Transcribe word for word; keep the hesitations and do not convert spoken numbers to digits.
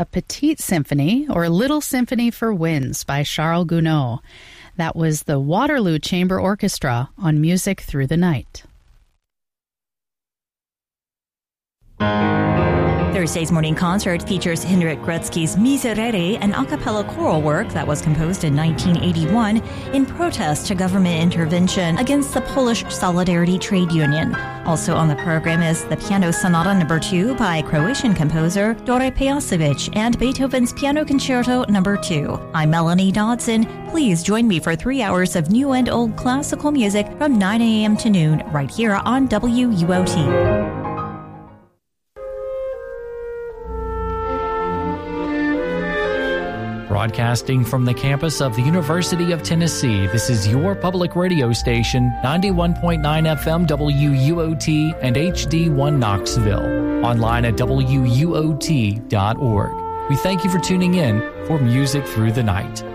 A Petite Symphony, or Little Symphony for Winds by Charles Gounod. That was the Waterloo Chamber Orchestra on Music Through the Night. Thursday's morning concert features Henryk Gretzky's Miserere, an a cappella choral work that was composed in nineteen eighty-one in protest to government intervention against the Polish Solidarity Trade Union. Also on the program is the Piano Sonata Number two by Croatian composer Dore Pejacevic and Beethoven's Piano Concerto Number two. I'm Melanie Dodson. Please join me for three hours of new and old classical music from nine a.m. to noon right here on W U O T. Broadcasting from the campus of the University of Tennessee, this is your public radio station, ninety-one point nine F M W U O T and H D one Knoxville. Online at W U O T dot org. We thank you for tuning in for Music Through the Night.